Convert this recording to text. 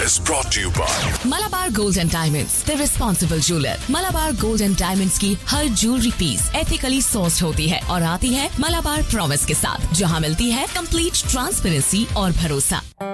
is brought to you by Malabar Gold and Diamonds, the responsible jeweler. Malabar Gold and Diamonds की हर jewellery piece ethically sourced होती है और आती है Malabar promise के साथ, जहां मिलती है कंप्लीट ट्रांसपेरेंसी और भरोसा।